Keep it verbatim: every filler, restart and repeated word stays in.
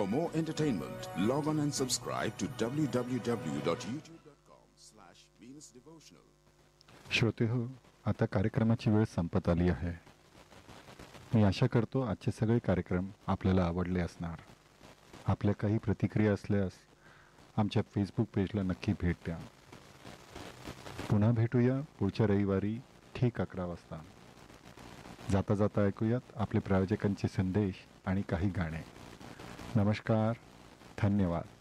For more entertainment, log on and subscribe to w w w dot youtube dot com slash venus devotional. श्रोते हो, आता कार्यक्रमाची वेळ संपत आली आहे. मी आशा करतो आजचे सगळे कार्यक्रम आपल्याला आवडले असणार. आपल्या काही प्रतिक्रिया असल्यास आमच्या फेसबुक पेजला नक्की भेट द्या. पुन्हा भेटूया पुढच्या रविवारी ठीक अकरा वाजता. जाता जाता ऐकूयात आपले प्रायोजकांचे संदेश आणि काही गाणे. नमस्कार, धन्यवाद.